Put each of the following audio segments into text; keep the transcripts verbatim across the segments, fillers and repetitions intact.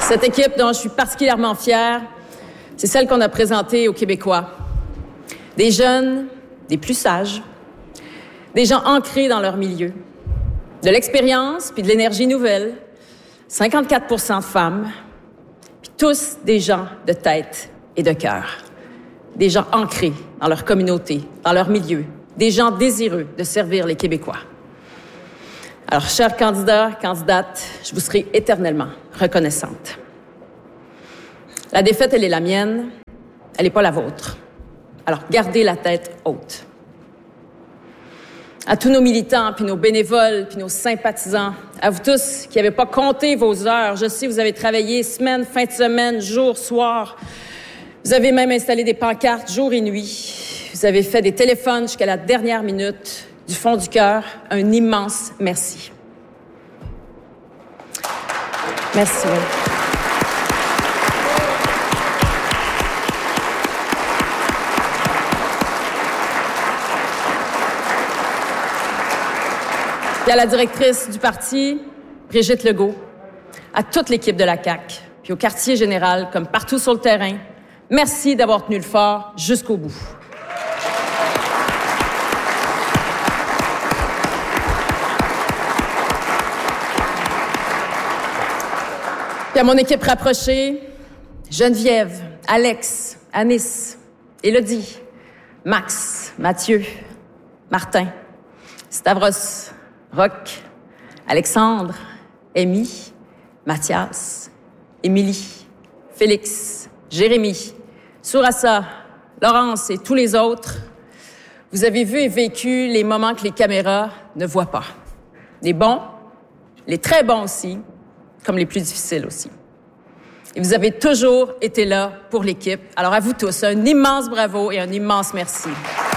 Cette équipe dont je suis particulièrement fière, c'est celle qu'on a présentée aux Québécois. Des jeunes, des plus sages, des gens ancrés dans leur milieu, de l'expérience puis de l'énergie nouvelle, cinquante-quatre pour cent de femmes, puis tous des gens de tête et de cœur, des gens ancrés dans leur communauté, dans leur milieu, des gens désireux de servir les Québécois. Alors, chers candidats, candidates, je vous serai éternellement reconnaissante. La défaite, elle est la mienne, elle n'est pas la vôtre. Alors, gardez la tête haute. À tous nos militants, puis nos bénévoles, puis nos sympathisants, à vous tous qui n'avez pas compté vos heures, je sais, vous avez travaillé semaine, fin de semaine, jour, soir. Vous avez même installé des pancartes jour et nuit. Vous avez fait des téléphones jusqu'à la dernière minute. Du fond du cœur, un immense merci. Merci. Oui. Puis à la directrice du parti, Brigitte Legault, à toute l'équipe de la C A Q, puis au quartier général, comme partout sur le terrain, merci d'avoir tenu le fort jusqu'au bout. Puis à mon équipe rapprochée, Geneviève, Alex, Anis, Élodie, Max, Mathieu, Martin, Stavros, Roch, Alexandre, Amy, Mathias, Émilie, Félix, Jérémy, Sourassa, Laurence et tous les autres, vous avez vu et vécu les moments que les caméras ne voient pas. Les bons, les très bons aussi, comme les plus difficiles aussi. Et vous avez toujours été là pour l'équipe. Alors à vous tous, un immense bravo et un immense merci.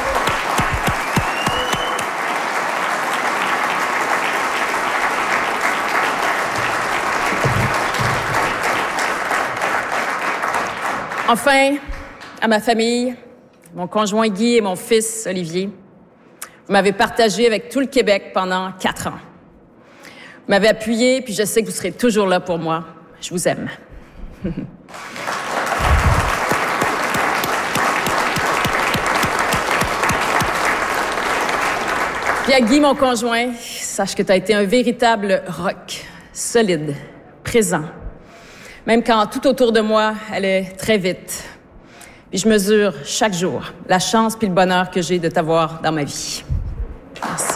Enfin, à ma famille, mon conjoint Guy et mon fils Olivier, vous m'avez partagé avec tout le Québec pendant quatre ans. Vous m'avez appuyé, puis je sais que vous serez toujours là pour moi. Je vous aime. Puis à Guy, mon conjoint, sache que tu as été un véritable roc, solide, présent. Même quand tout autour de moi allait très vite. Puis je mesure chaque jour la chance puis le bonheur que j'ai de t'avoir dans ma vie. Merci.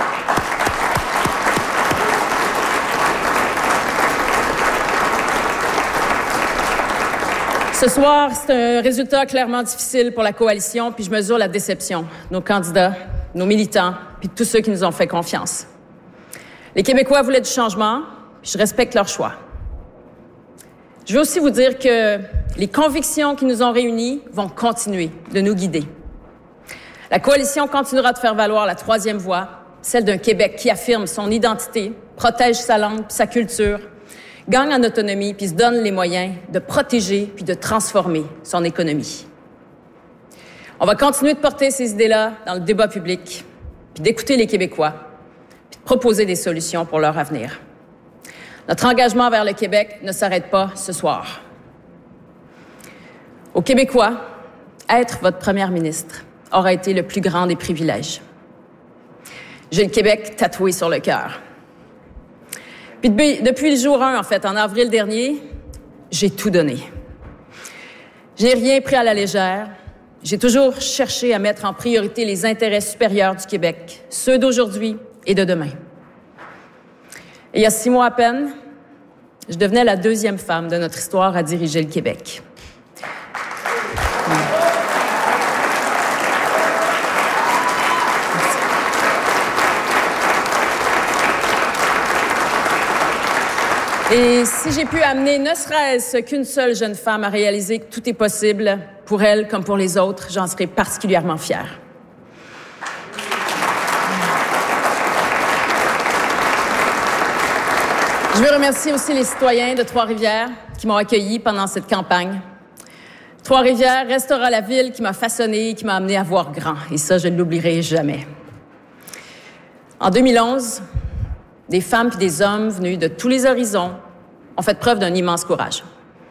Ce soir, c'est un résultat clairement difficile pour la coalition, puis je mesure la déception de nos candidats, nos militants, puis de tous ceux qui nous ont fait confiance. Les Québécois voulaient du changement, puis je respecte leur choix. Je veux aussi vous dire que les convictions qui nous ont réunis vont continuer de nous guider. La coalition continuera de faire valoir la troisième voie, celle d'un Québec qui affirme son identité, protège sa langue puis sa culture, gagne en autonomie puis se donne les moyens de protéger puis de transformer son économie. On va continuer de porter ces idées-là dans le débat public, puis d'écouter les Québécois, puis de proposer des solutions pour leur avenir. Notre engagement vers le Québec ne s'arrête pas ce soir. Aux Québécois, être votre première ministre aura été le plus grand des privilèges. J'ai le Québec tatoué sur le cœur. Puis depuis, depuis le jour un, en fait, en avril dernier, j'ai tout donné. Je n'ai rien pris à la légère. J'ai toujours cherché à mettre en priorité les intérêts supérieurs du Québec, ceux d'aujourd'hui et de demain. Et il y a six mois à peine, je devenais la deuxième femme de notre histoire à diriger le Québec. Et si j'ai pu amener ne serait-ce qu'une seule jeune femme à réaliser que tout est possible pour elle comme pour les autres, j'en serai particulièrement fière. Je veux remercier aussi les citoyens de Trois-Rivières qui m'ont accueilli pendant cette campagne. Trois-Rivières restera la ville qui m'a façonnée, qui m'a amenée à voir grand. Et ça, je ne l'oublierai jamais. En deux mille onze, des femmes et des hommes venus de tous les horizons ont fait preuve d'un immense courage.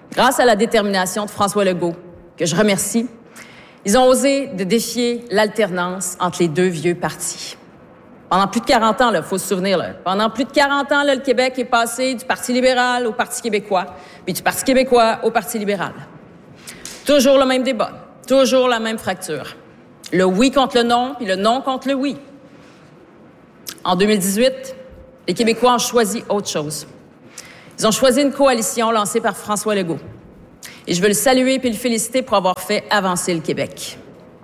Grâce à la détermination de François Legault, que je remercie, ils ont osé de défier l'alternance entre les deux vieux partis. Pendant plus de quarante ans, il faut se souvenir, là, pendant plus de quarante ans, là, le Québec est passé du Parti libéral au Parti québécois, puis du Parti québécois au Parti libéral. Toujours le même débat, toujours la même fracture. Le oui contre le non, puis le non contre le oui. En deux mille dix-huit, les Québécois ont choisi autre chose. Ils ont choisi une coalition lancée par François Legault. Et je veux le saluer puis le féliciter pour avoir fait avancer le Québec.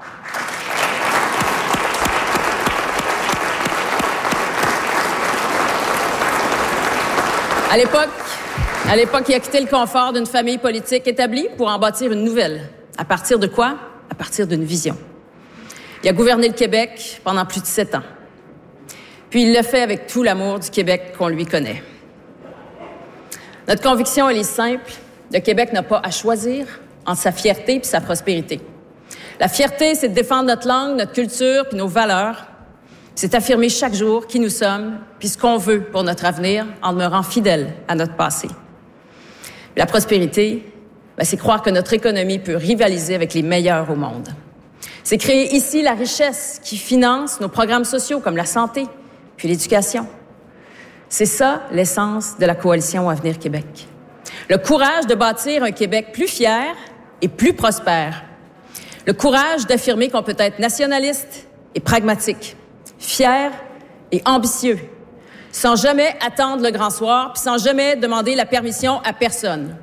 À l'époque, à l'époque, il a quitté le confort d'une famille politique établie pour en bâtir une nouvelle. À partir de quoi? À partir d'une vision. Il a gouverné le Québec pendant plus de sept ans. Puis il l'a fait avec tout l'amour du Québec qu'on lui connaît. Notre conviction, elle est simple. Le Québec n'a pas à choisir entre sa fierté et sa prospérité. La fierté, c'est de défendre notre langue, notre culture puis nos valeurs. C'est affirmer chaque jour qui nous sommes puis ce qu'on veut pour notre avenir en demeurant fidèles à notre passé. La prospérité, ben, c'est croire que notre économie peut rivaliser avec les meilleurs au monde. C'est créer ici la richesse qui finance nos programmes sociaux comme la santé puis l'éducation. C'est ça l'essence de la coalition Avenir Québec. Le courage de bâtir un Québec plus fier et plus prospère. Le courage d'affirmer qu'on peut être nationaliste et pragmatique, fier et ambitieux, sans jamais attendre le grand soir, puis sans jamais demander la permission à personne.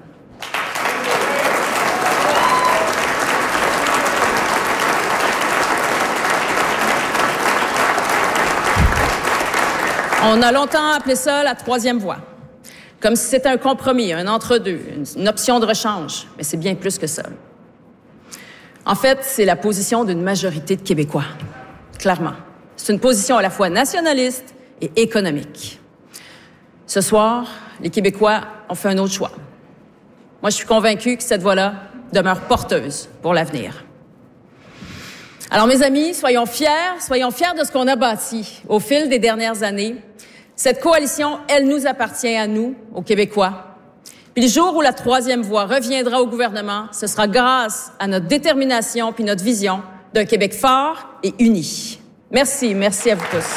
On a longtemps appelé ça la troisième voie, comme si c'était un compromis, un entre-deux, une option de rechange, mais c'est bien plus que ça. En fait, c'est la position d'une majorité de Québécois, clairement. C'est une position à la fois nationaliste et économique. Ce soir, les Québécois ont fait un autre choix. Moi, je suis convaincue que cette voie-là demeure porteuse pour l'avenir. Alors, mes amis, soyons fiers, soyons fiers de ce qu'on a bâti au fil des dernières années. Cette coalition, elle nous appartient à nous, aux Québécois. Puis le jour où la troisième voie reviendra au gouvernement, ce sera grâce à notre détermination puis notre vision d'un Québec fort et uni. Merci, merci à vous tous.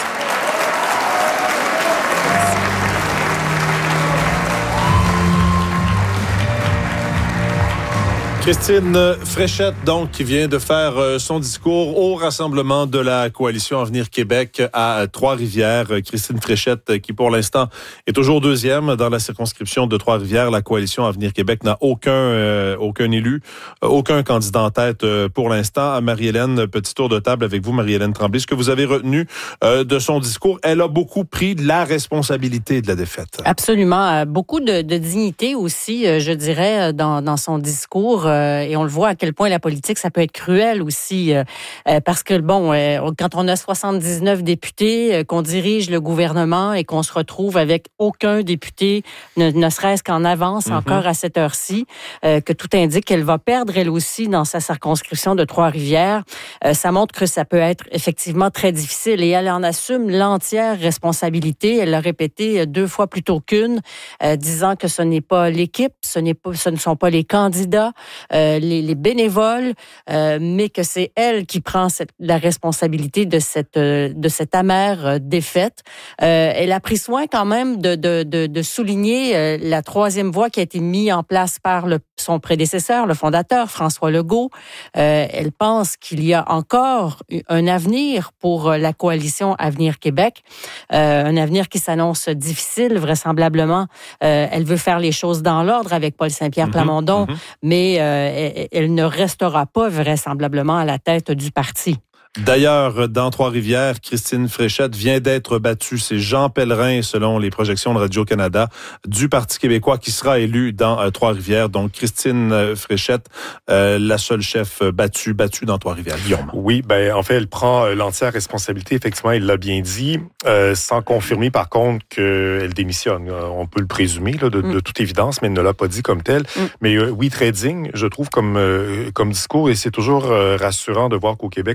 Christine Fréchette, donc, qui vient de faire euh, son discours au rassemblement de la Coalition Avenir Québec à Trois-Rivières. Christine Fréchette, qui pour l'instant est toujours deuxième dans la circonscription de Trois-Rivières. La Coalition Avenir Québec n'a aucun euh, aucun élu, euh, aucun candidat en tête euh, pour l'instant. À Marie-Hélène, petit tour de table avec vous, Marie-Hélène Tremblay. Ce que vous avez retenu euh, de son discours, elle a beaucoup pris de la responsabilité de la défaite. Absolument. Beaucoup de, de dignité aussi, je dirais, dans, dans son discours. Et on le voit à quel point la politique, ça peut être cruel aussi. Parce que, bon, quand on a soixante-dix-neuf députés, qu'on dirige le gouvernement et qu'on se retrouve avec aucun député, ne, ne serait-ce qu'en avance mm-hmm. encore à cette heure-ci, que tout indique qu'elle va perdre, elle aussi, dans sa circonscription de Trois-Rivières, ça montre que ça peut être effectivement très difficile. Et elle en assume l'entière responsabilité. Elle l'a répété deux fois plutôt qu'une, disant que ce n'est pas l'équipe, ce n'est pas, ce ne sont pas les candidats, Euh, les, les bénévoles, euh, mais que c'est elle qui prend cette, la responsabilité de cette euh, de cette amère euh, défaite. Euh, elle a pris soin quand même de de de, de souligner euh, la troisième voie qui a été mise en place par le, son prédécesseur, le fondateur François Legault. Euh, elle pense qu'il y a encore un avenir pour la coalition Avenir Québec, euh, un avenir qui s'annonce difficile vraisemblablement. Euh, elle veut faire les choses dans l'ordre avec Paul Saint-Pierre mm-hmm, Plamondon, mm-hmm. mais euh, elle ne restera pas vraisemblablement à la tête du parti. D'ailleurs, dans Trois-Rivières, Christine Fréchette vient d'être battue. C'est Jean Pellerin, selon les projections de Radio-Canada, du Parti québécois qui sera élu dans euh, Trois-Rivières. Donc, Christine euh, Fréchette, euh, la seule chef battue, battue dans Trois-Rivières. Guillaume. Oui, ben en fait, elle prend euh, l'entière responsabilité. Effectivement, il l'a bien dit, euh, sans confirmer par contre qu'elle démissionne. Euh, on peut le présumer là, de, mm. de toute évidence, mais elle ne l'a pas dit comme tel. Mm. Mais euh, oui, très digne, je trouve, comme, euh, comme discours. Et c'est toujours euh, rassurant de voir qu'au Québec, on a aussi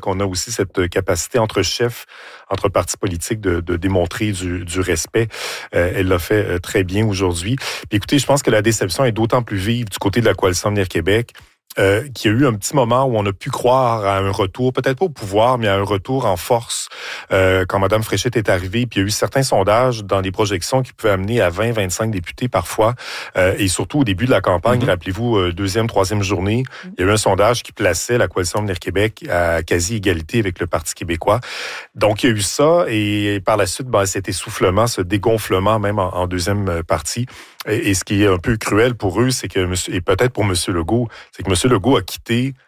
aussi cette capacité entre chefs, entre partis politiques de, de démontrer du, du respect. Euh, elle l'a fait euh, très bien aujourd'hui. Puis écoutez, je pense que la déception est d'autant plus vive du côté de la Coalition Avenir Québec. Euh, qu'il y a eu un petit moment où on a pu croire à un retour, peut-être pas au pouvoir, mais à un retour en force euh, quand Mme Fréchette est arrivée. Puis il y a eu certains sondages dans les projections qui pouvaient amener à vingt à vingt-cinq députés parfois. Euh, et surtout au début de la campagne, mm-hmm. rappelez-vous, euh, deuxième, troisième journée, mm-hmm. il y a eu un sondage qui plaçait la Coalition Avenir Québec à quasi-égalité avec le Parti québécois. Donc il y a eu ça et par la suite, ben, cet essoufflement, ce dégonflement même en, en deuxième partie. Et, et ce qui est un peu cruel pour eux, c'est que, et peut-être pour M. Legault, c'est que M. Legault a quitté